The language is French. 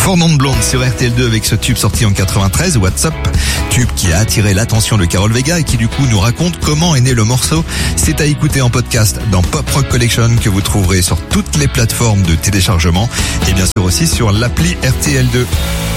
Fernande Blonde sur RTL2 avec ce tube sorti en 93, WhatsApp, tube qui a attiré l'attention de Carol Vega et qui du coup nous raconte comment est né le morceau. C'est à écouter en podcast dans Pop Rock Collection que vous trouverez sur toutes les plateformes de téléchargement et bien sûr aussi sur l'appli RTL2.